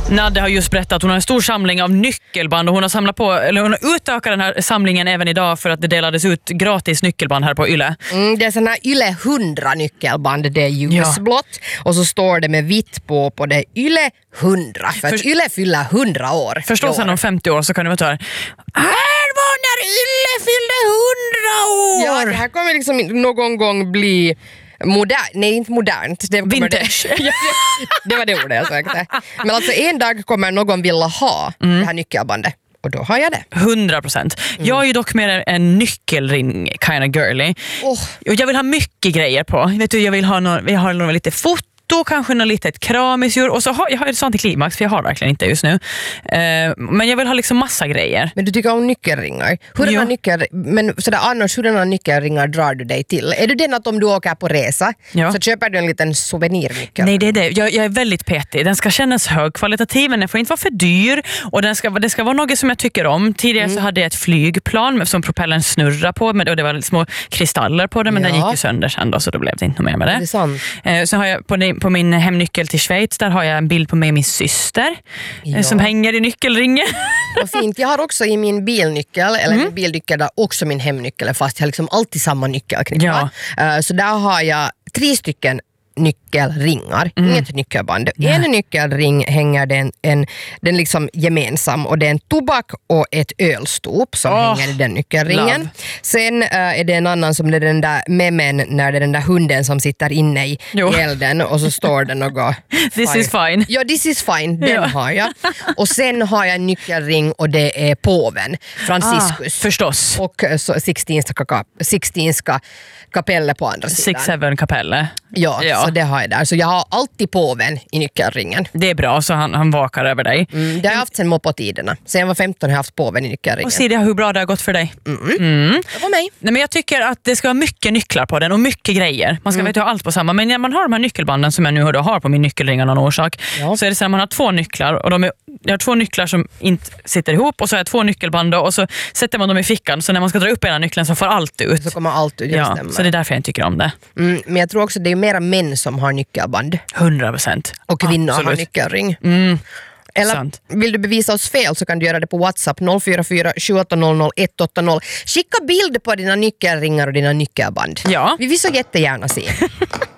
Nadde har just berättat att hon har en stor samling av nyckelband och hon har utökat den här samlingen även idag för att det delades ut gratis nyckelband här på Yle. Det är såna här Yle 100 nyckelband, det är ljusblått och så står det med vitt på det Yle 100 för att Yle fyller 100 år. Förstås sen om 50 år så kan det vara här var när Yle fyllde 100 år! Ja, det här kommer liksom någon gång bli modernt, nej inte modernt. Vintage. Det var det ordet jag sökte. Men alltså en dag kommer någon vilja ha det här nyckelbandet. Och då har jag det. 100%. Jag är ju dock mer en nyckelring kind of girly. Och jag vill ha mycket grejer på. Vet du, jag har nog lite foto, kanske något litet kramisdjur och så jag har ett sånt i klimax för jag har verkligen inte just nu. Men jag vill ha liksom massa grejer. Men du tycker om nyckelringar. Hurdana nyckelringar drar du dig till? Är det den att om du åker på resa så köper du en liten souvenirnyckel? Nej, det är det. Jag är väldigt petig. Den ska kännas högkvalitativ, men den får inte vara för dyr och det ska vara något som jag tycker om. Tidigare så hade jag ett flygplan som propellern snurrar på och det var små kristaller på det, men den gick ju sönder sen då, så då blev det inte mer med det. Det är sant. Så har jag på min hemnyckel till Schweiz, där har jag en bild på mig och min syster som hänger i nyckelringen. Vad fint. Jag har också i min bilnyckel, eller min bilnyckel där också min hemnyckel är fast. Jag har liksom alltid samma nyckelknippar. Så där har jag 3 stycken nyckelringar, inget nyckelband. En nyckelring hänger den liksom gemensam och det är en tobak och ett ölstop som hänger i den nyckelringen. Love. Sen är det en annan som det är den där memen när det är den där hunden som sitter inne i elden och så står det något This is fine. Ja, this is fine, den har jag. Och sen har jag en nyckelring och det är påven, Franciscus. Förstås. Och så Sixtinska kapellet på andra sidan. 6-7 kapellet. Ja, så det har jag där. Så jag har alltid påven i nyckelringen. Det är bra, så han vakar över dig. Det har jag haft sen moppåtiderna. Sen jag var 15 har jag haft påven i nyckelringen. Och se hur bra det har gått för dig. Det var mig. Nej, men jag tycker att det ska vara mycket nycklar på den och mycket grejer. Man ska veta allt på samma. Men när man har de här nyckelbanden som jag nu har på min nyckelring av någon orsak, så är det så att man har 2 nycklar och jag har 2 nycklar som inte sitter ihop och så har jag 2 nyckelband och så sätter man dem i fickan, så när man ska dra upp ena nyckeln så får allt ut. Så kommer allt ut, det stämmer. Så det är därför jag inte tycker om det. Men jag tror också det är mera män som har nyckelband. 100%. Och kvinnor har nyckelring. Eller vill du bevisa oss fel så kan du göra det på WhatsApp 044 7800 180. Skicka bild på dina nyckelringar och dina nyckelband. Ja. Vi vill så jättegärna se.